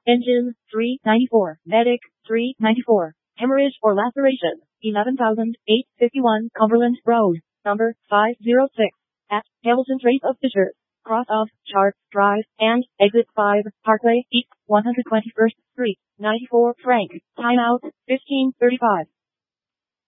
Engine, 394. Medic, 394. Hemorrhage or laceration, 11,851 Cumberland Road, number 506. At Hamilton Trace of Fishers, cross of Chart Drive, and exit 5, Parkway East, 121st Street, 94 franc. Time out, 15:35.